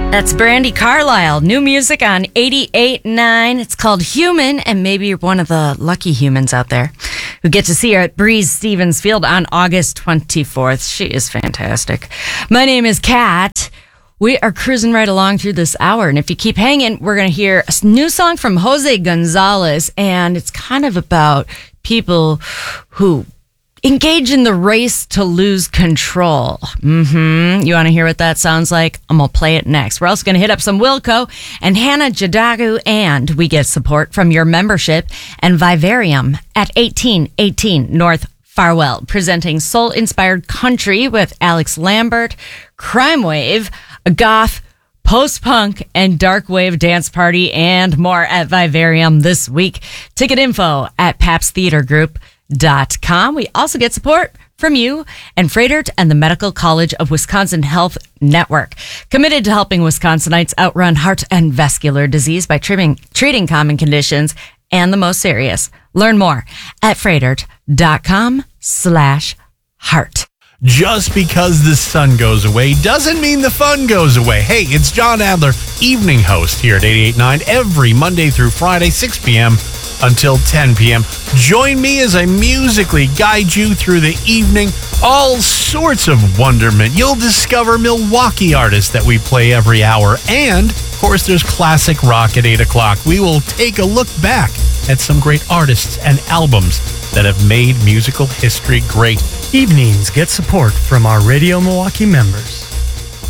That's Brandi Carlile. New music on 88.9. It's called Human, and maybe you're one of the lucky humans out there who get to see her at Breeze Stevens Field on August 24th. She is fantastic. My name is Kat. We are cruising right along through this hour, and if you keep hanging, we're going to hear a new song from Jose Gonzalez, and it's kind of about people who engage in the race to lose control. You want to hear what that sounds like? I'm going to play it next. We're also going to hit up some Wilco and Hannah Jadagu, and we get support from your membership and Vivarium at 1818 North Farwell, presenting soul-inspired country with Alex Lambert, Crime Wave, a goth, post-punk, and dark wave dance party, and more at Vivarium this week. Ticket info at papstheatergroup.com. We also get support from you and Fredert and the Medical College of Wisconsin Health Network, committed to helping Wisconsinites outrun heart and vascular disease by treating common conditions and the most serious. Learn more at fredert.com/heart. Just because the sun goes away doesn't mean the fun goes away. Hey, it's John Adler, evening host here at 88.9 every Monday through Friday, 6 p.m. until 10 p.m. Join me as I musically guide you through the evening. All sorts of wonderment. You'll discover Milwaukee artists that we play every hour. And, of course, there's classic rock at 8 o'clock. We will take a look back at some great artists and albums that have made musical history great. Evenings get support from our Radio Milwaukee members.